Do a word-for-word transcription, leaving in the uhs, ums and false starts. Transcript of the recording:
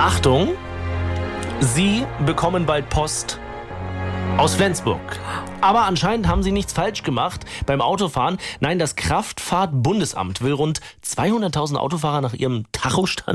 Achtung, Sie bekommen bald Post aus Flensburg. Aber anscheinend haben Sie nichts falsch gemacht beim Autofahren. Nein, das Kraftfahrtbundesamt will rund zweihunderttausend Autofahrer nach ihrem Tachostand